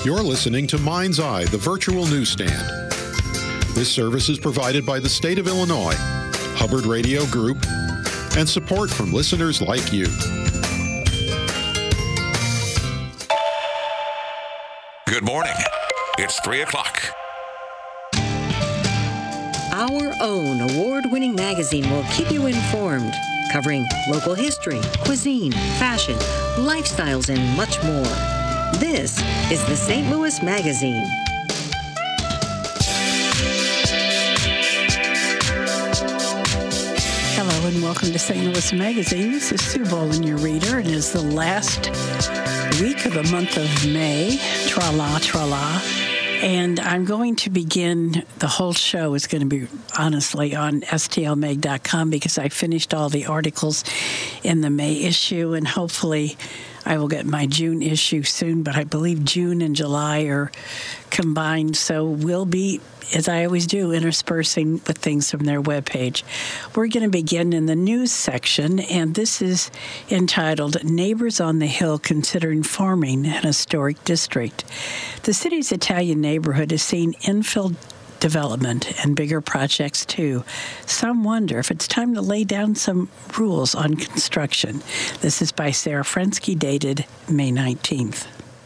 You're listening to Mind's Eye, the virtual newsstand. This service is provided by the state of Illinois, Hubbard Radio Group, and support from listeners like you. Good morning. It's 3 o'clock. Our own award-winning magazine will keep you informed, covering local history, cuisine, fashion, lifestyles, and much more. This is the St. Louis Magazine. Hello and welcome to St. Louis Magazine. This is Sue Boland, your reader. It is the last week of the month of May. Tra-la, tra-la. And I'm going to begin, the whole show is going to be, honestly, on stlmag.com because I finished all the articles in the May issue, and hopefully I will get my June issue soon, but I believe June and July are combined, so we'll be, as I always do, interspersing with things from their webpage. We're going to begin in the news section, and this is entitled, Neighbors on the Hill Considering Farming an Historic District. The city's Italian neighborhood has seen infill development and bigger projects too. Some wonder if it's time to lay down some rules on construction. This is by Sarah Frensky, dated May 19th.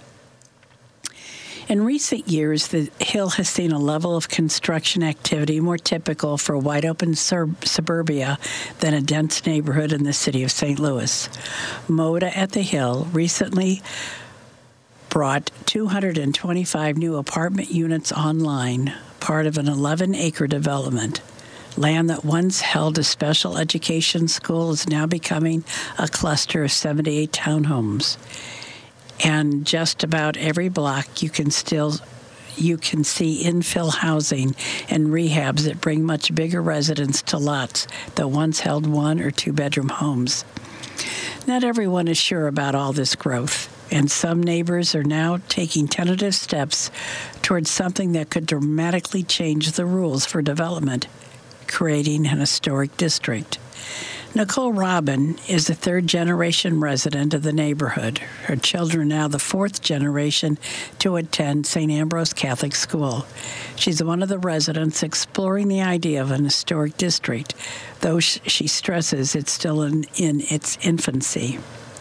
In recent years, the Hill has seen a level of construction activity more typical for wide-open suburbia than a dense neighborhood in the city of St. Louis. Moda at the Hill recently brought 225 new apartment units online, part of an 11-acre development. Land that once held a special education school is now becoming a cluster of 78 townhomes. And just about every block you can see infill housing and rehabs that bring much bigger residents to lots that once held 1 or 2 bedroom homes. Not everyone is sure about all this growth, and some neighbors are now taking tentative steps towards something that could dramatically change the rules for development, creating an historic district. Nicole Robin is a third-generation resident of the neighborhood. Her children are now the fourth generation to attend St. Ambrose Catholic School. She's one of the residents exploring the idea of an historic district, though she stresses it's still in its infancy.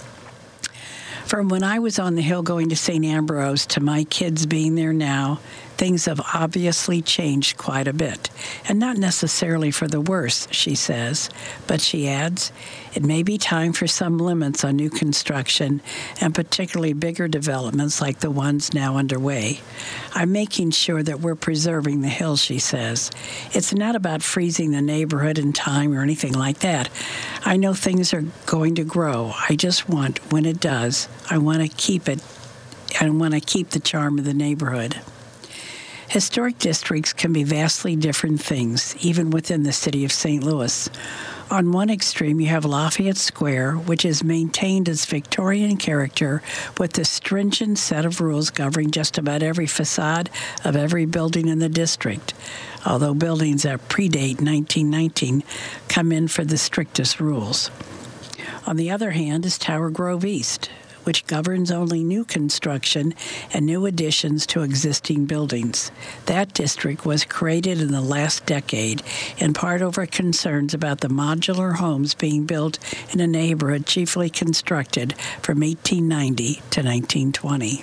From when I was on the Hill going to St. Ambrose to my kids being there now, things have obviously changed quite a bit, and not necessarily for the worse, she says. But she adds, it may be time for some limits on new construction, and particularly bigger developments like the ones now underway. I'm making sure that we're preserving the Hill, she says. It's not about freezing the neighborhood in time or anything like that. I know things are going to grow. I just want, when it does, I want to keep it, and want to keep the charm of the neighborhood. Historic districts can be vastly different things, even within the city of St. Louis. On one extreme, you have Lafayette Square, which is maintained as Victorian character with a stringent set of rules governing just about every facade of every building in the district, although buildings that predate 1919 come in for the strictest rules. On the other hand is Tower Grove East, which governs only new construction and new additions to existing buildings. That district was created in the last decade, in part over concerns about the modular homes being built in a neighborhood chiefly constructed from 1890 to 1920.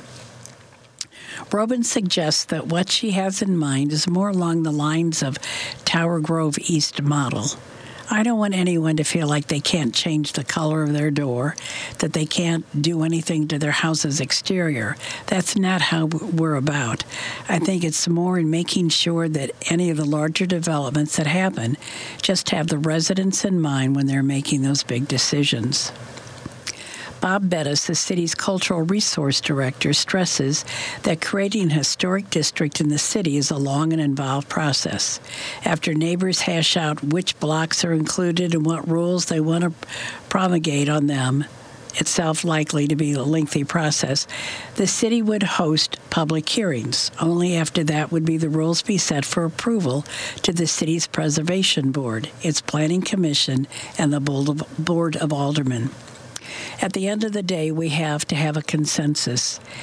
Robin suggests that what she has in mind is more along the lines of Tower Grove East model. I don't want anyone to feel like they can't change the color of their door, that they can't do anything to their house's exterior. That's not how we're about. I think it's more in making sure that any of the larger developments that happen just have the residents in mind when they're making those big decisions. Bob Bettis, the city's cultural resource director, stresses that creating a historic district in the city is a long and involved process. After neighbors hash out which blocks are included and what rules they want to promulgate on them, itself likely to be a lengthy process, the city would host public hearings. Only after that would the rules be set for approval to the city's preservation board, its planning commission, and the board of aldermen. At the end of the day, we have to have a consensus.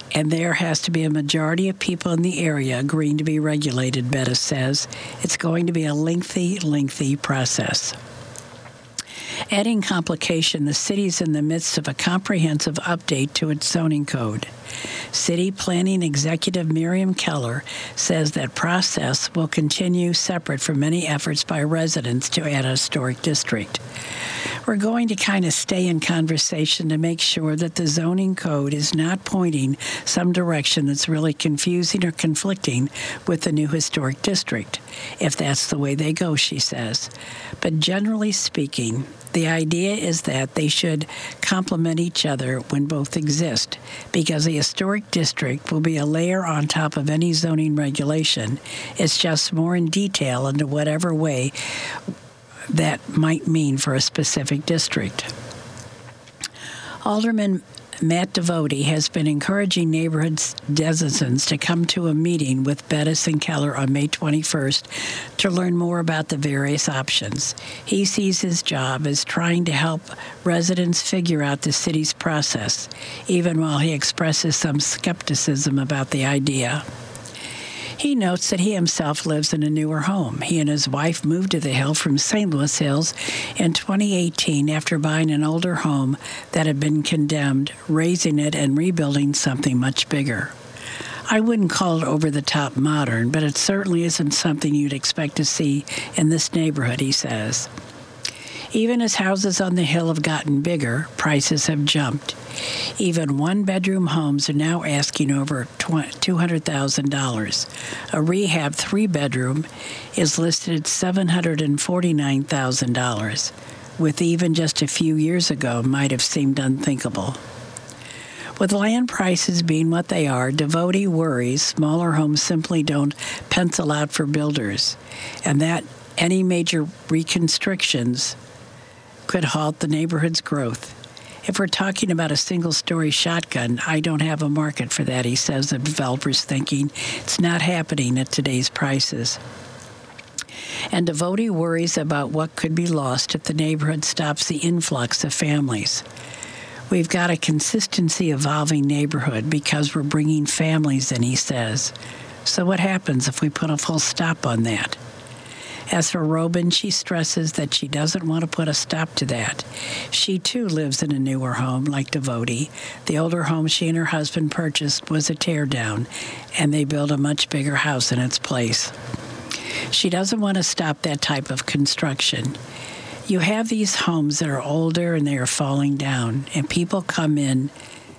and there has to be a majority of people in the area agreeing to be regulated, Bettis says. It's going to be a lengthy process. Adding complication, the city is in the midst of a comprehensive update to its zoning code. City Planning Executive Miriam Keller says that process will continue separate from any efforts by residents to add a historic district. We're going to kind of stay in conversation to make sure that the zoning code is not pointing some direction that's really confusing or conflicting with the new historic district, if that's the way they go, she says. But generally speaking, the idea is that they should complement each other when both exist, because a historic district will be a layer on top of any zoning regulation. It's just more in detail into whatever way that might mean for a specific district. Alderman Matt Devotie has been encouraging neighborhood denizens to come to a meeting with Bettis and Keller on May 21st to learn more about the various options. He sees his job as trying to help residents figure out the city's process, even while he expresses some skepticism about the idea. He notes that he himself lives in a newer home. He and his wife moved to the Hill from St. Louis Hills in 2018 after buying an older home that had been condemned, raising it, and rebuilding something much bigger. I wouldn't call it over-the-top modern, but it certainly isn't something you'd expect to see in this neighborhood, he says. Even as houses on the Hill have gotten bigger, prices have jumped. Even one-bedroom homes are now asking over $200,000. A rehab three-bedroom is listed at $749,000, which even just a few years ago might have seemed unthinkable. With land prices being what they are, Devotie worries smaller homes simply don't pencil out for builders, and that any major reconstructions could halt the neighborhood's growth. If we're talking about a single-story shotgun, I don't have a market for that, he says. The developer's thinking it's not happening at today's prices. And Devotie worries about what could be lost if the neighborhood stops the influx of families. We've got a consistency evolving neighborhood because we're bringing families in, he says. So what happens if we put a full stop on that? As for Robin, she stresses that she doesn't want to put a stop to that. She, too, lives in a newer home, like Devotie. The older home she and her husband purchased was a teardown, and they built a much bigger house in its place. She doesn't want to stop that type of construction. You have these homes that are older and they are falling down, and people come in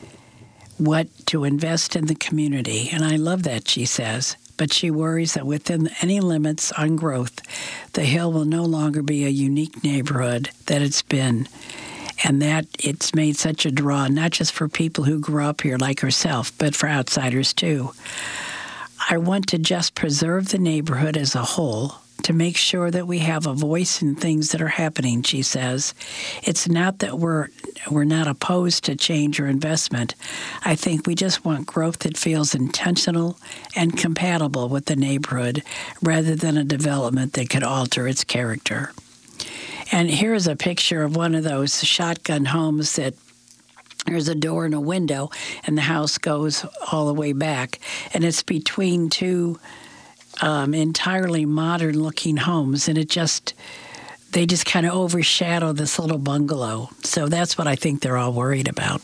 to invest in the community, and I love that, she says. But she worries that within any limits on growth, the Hill will no longer be a unique neighborhood that it's been, and that it's made such a draw, not just for people who grew up here like herself, but for outsiders too. I want to just preserve the neighborhood as a whole, to make sure that we have a voice in things that are happening, she says. It's not that we're not opposed to change or investment. I think we just want growth that feels intentional and compatible with the neighborhood rather than a development that could alter its character. And here's a picture of one of those shotgun homes that there's a door and a window, and the house goes all the way back. And it's between two entirely modern-looking homes, and they just kind of overshadow this little bungalow. So that's what I think they're all worried about.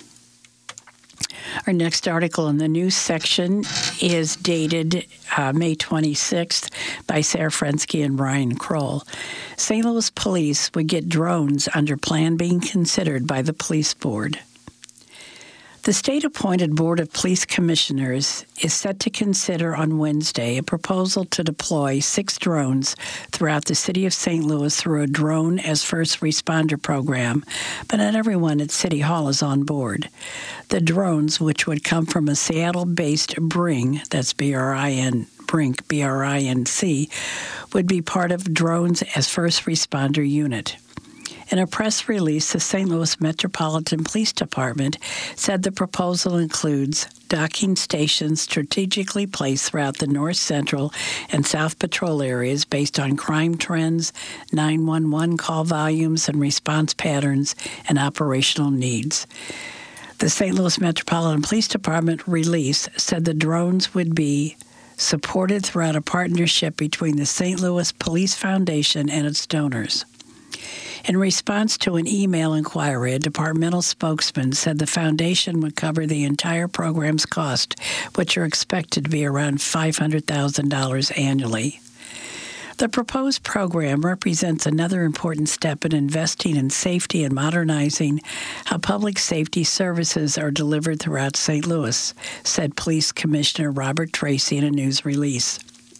Our next article in the news section is dated May 26th by Sarah Frensky and Brian Kroll. St. Louis police would get drones under plan being considered by the police board. The state-appointed Board of Police Commissioners is set to consider on Wednesday a proposal to deploy 6 drones throughout the city of St. Louis through a Drone as First Responder program, but not everyone at City Hall is on board. The drones, which would come from a Seattle-based Bring, that's Brink, B-R-I-N-C, would be part of Drones as First Responder Unit. In a press release, the St. Louis Metropolitan Police Department said the proposal includes docking stations strategically placed throughout the North Central and South Patrol areas based on crime trends, 911 call volumes, and response patterns and operational needs. The St. Louis Metropolitan Police Department release said the drones would be supported throughout a partnership between the St. Louis Police Foundation and its donors. In response to an email inquiry, a departmental spokesman said the foundation would cover the entire program's cost, which are expected to be around $500,000 annually. The proposed program represents another important step in investing in safety and modernizing how public safety services are delivered throughout St. Louis, said Police Commissioner Robert Tracy in a news release.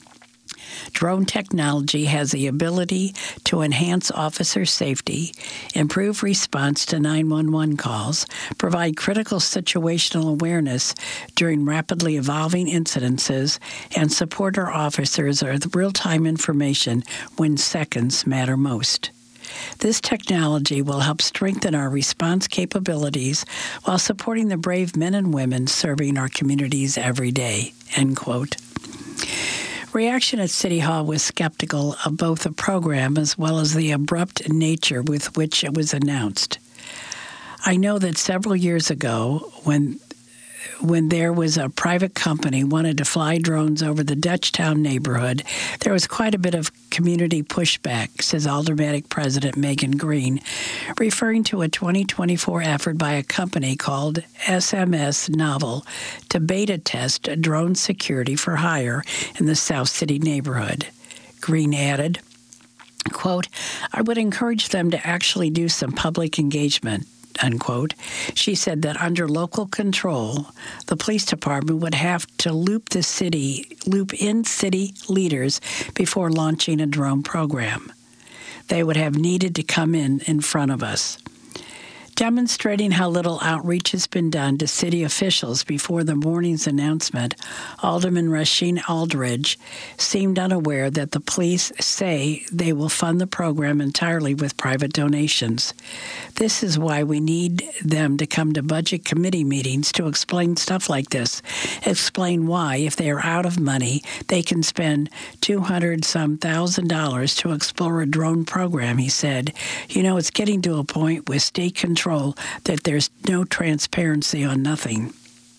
Drone technology has the ability to enhance officer safety, improve response to 911 calls, provide critical situational awareness during rapidly evolving incidences, and support our officers with real-time information when seconds matter most. This technology will help strengthen our response capabilities while supporting the brave men and women serving our communities every day, end quote. Reaction at City Hall was skeptical of both the program as well as the abrupt nature with which it was announced. I know that several years ago, when there was a private company wanted to fly drones over the Dutchtown neighborhood, there was quite a bit of community pushback, says Aldermanic President Megan Green, referring to a 2024 effort by a company called SMS Novel to beta test drone security for hire in the South City neighborhood. Green added, quote, I would encourage them to actually do some public engagement, unquote. She said that under local control, the police department would have to loop in city leaders before launching a drone program. They would have needed to come in front of us. Demonstrating how little outreach has been done to city officials before the morning's announcement, Alderman Rasheen Aldridge seemed unaware that the police say they will fund the program entirely with private donations. This is why we need them to come to budget committee meetings to explain stuff like this. Explain why, if they are out of money, they can spend $200,000 to explore a drone program, he said. You know, it's getting to a point with state control that there's no transparency on nothing.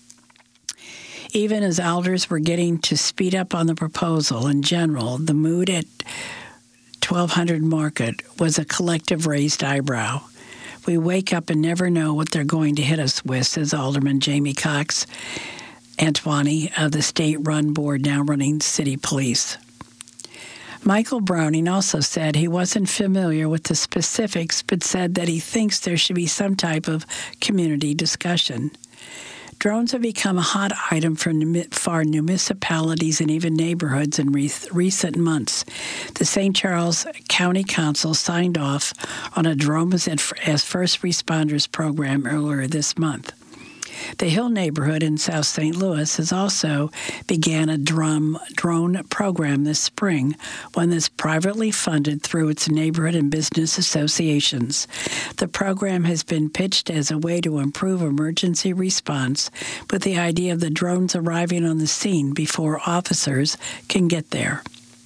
Even as elders were getting to speed up on the proposal in general, the mood at 1200 Market was a collective raised eyebrow. We wake up and never know what they're going to hit us with, says Alderman Jamie Cox Antoine of the state-run board now running city police. Michael Browning also said he wasn't familiar with the specifics, but said that he thinks there should be some type of community discussion. Drones have become a hot item for municipalities and even neighborhoods in recent months. The St. Charles County Council signed off on a Drones as First Responders program earlier this month. The Hill neighborhood in South St. Louis has also began a drone program this spring, one that's privately funded through its neighborhood and business associations. The program has been pitched as a way to improve emergency response, with the idea of the drones arriving on the scene before officers can get there.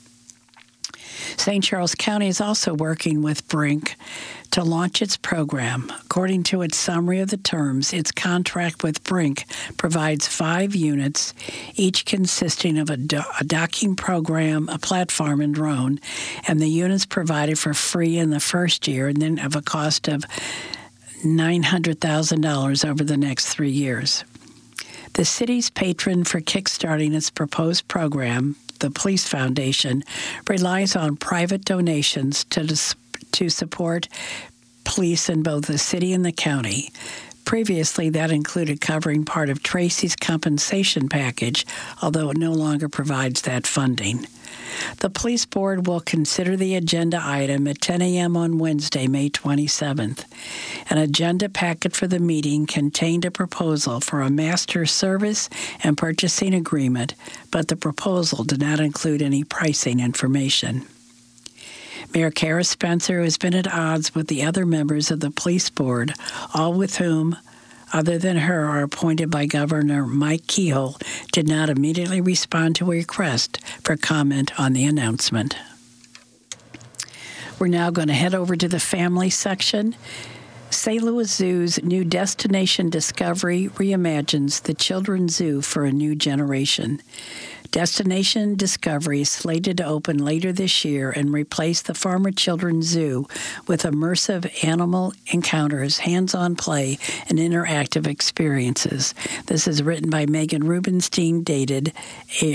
St. Charles County is also working with Brink to launch its program. According to its summary of the terms, its contract with Brink provides 5 units, each consisting of a docking program, a platform, and drone, and the units provided for free in the first year and then of a cost of $900,000 over the next 3 years. The city's patron for kickstarting its proposed program, the Police Foundation, relies on private donations to support police in both the city and the county. Previously, that included covering part of Tracy's compensation package, although it no longer provides that funding. The police board will consider the agenda item at 10 a.m. on Wednesday, May 27th. An agenda packet for the meeting contained a proposal for a master service and purchasing agreement, but the proposal did not include any pricing information. Mayor Kara Spencer, who has been at odds with the other members of the police board, all with whom, other than her, are appointed by Governor Mike Kehoe, did not immediately respond to a request for comment on the announcement. We're now going to head over to the family section. St. Louis Zoo's new Destination Discovery reimagines the Children's Zoo for a new generation. Destination Discovery is slated to open later this year and replace the former Children's Zoo with immersive animal encounters, hands-on play, and interactive experiences. This is written by Megan Rubenstein, dated May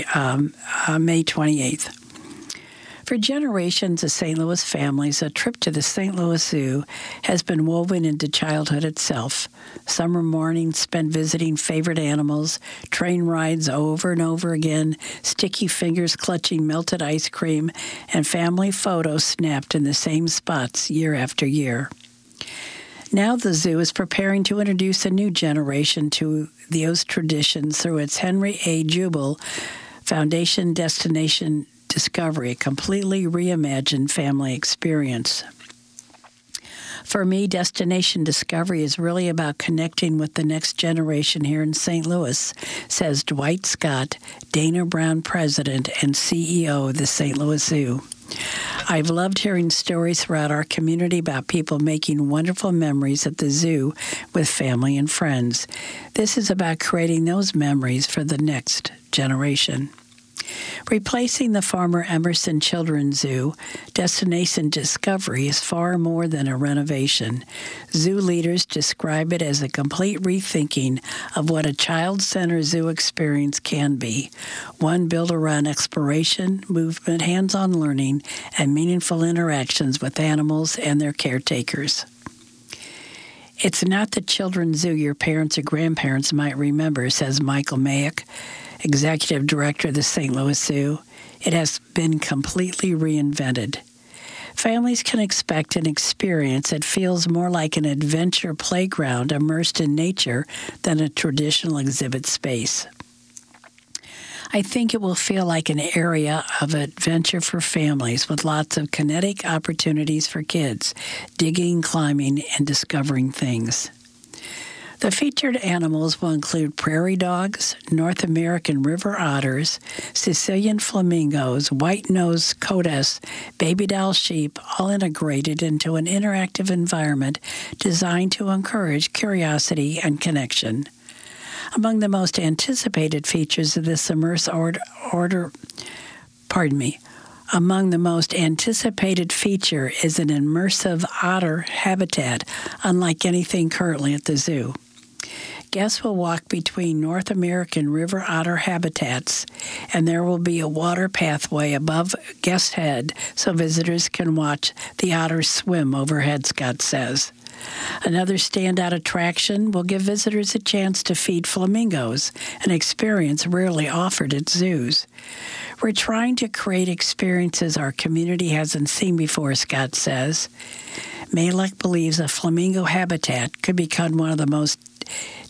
28th. For generations of St. Louis families, a trip to the St. Louis Zoo has been woven into childhood itself. Summer mornings spent visiting favorite animals, train rides over and over again, sticky fingers clutching melted ice cream, and family photos snapped in the same spots year after year. Now the zoo is preparing to introduce a new generation to those traditions through its Henry A. Jubal Foundation Destination Discovery, a completely reimagined family experience. For me, Destination Discovery is really about connecting with the next generation here in St. Louis, says Dwight Scott, Dana Brown president and CEO of the St. Louis Zoo. I've loved hearing stories throughout our community about people making wonderful memories at the zoo with family and friends. This is about creating those memories for the next generation. Replacing the former Emerson Children's Zoo, Destination Discovery is far more than a renovation. Zoo leaders describe it as a complete rethinking of what a child-centered zoo experience can be, one built around exploration, movement, hands-on learning, and meaningful interactions with animals and their caretakers. It's not the children's zoo your parents or grandparents might remember, says Michael Mayak, Executive Director of the St. Louis Zoo. It has been completely reinvented. Families can expect an experience that feels more like an adventure playground immersed in nature than a traditional exhibit space. I think it will feel like an area of adventure for families with lots of kinetic opportunities for kids, digging, climbing, and discovering things. The featured animals will include prairie dogs, North American river otters, Sicilian flamingos, white-nosed coatis, baby doll sheep, all integrated into an interactive environment designed to encourage curiosity and connection. Among the most anticipated features of this Among the most anticipated feature is an immersive otter habitat, unlike anything currently at the zoo. Guests will walk between North American river otter habitats, and there will be a water pathway above guest head so visitors can watch the otters swim overhead, Scott says. Another standout attraction will give visitors a chance to feed flamingos, an experience rarely offered at zoos. We're trying to create experiences our community hasn't seen before, Scott says. Malek believes a flamingo habitat could become one of the most